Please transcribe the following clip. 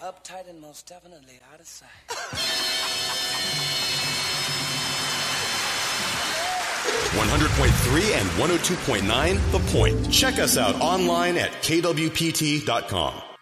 Uptight and most definitely out of sight. 100.3 and 102.9 The Point. Check us out online at kwpt.com.